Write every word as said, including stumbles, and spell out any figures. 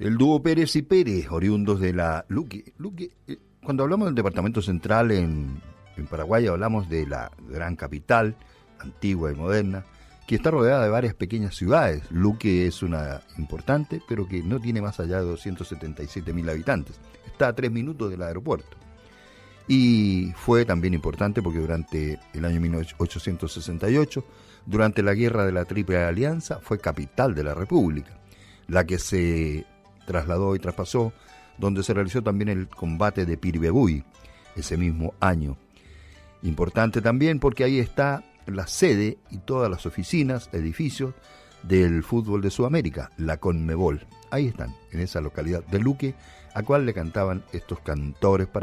El dúo Pérez y Pérez, oriundos de la Luque. Luque eh, cuando hablamos del departamento central en, en Paraguay, hablamos de la gran capital, antigua y moderna, que está rodeada de varias pequeñas ciudades. Luque es una importante, pero que no tiene más allá de doscientos setenta y siete mil habitantes. Está a tres minutos del aeropuerto. Y fue también importante porque durante el año mil ochocientos sesenta y ocho, durante la guerra de la Triple Alianza, fue capital de la República, la que se trasladó y traspasó, donde se realizó también el combate de Piribebuy ese mismo año. Importante también porque ahí está la sede y todas las oficinas, edificios del fútbol de Sudamérica, la Conmebol. Ahí están, en esa localidad de Luque, a cual le cantaban estos cantores para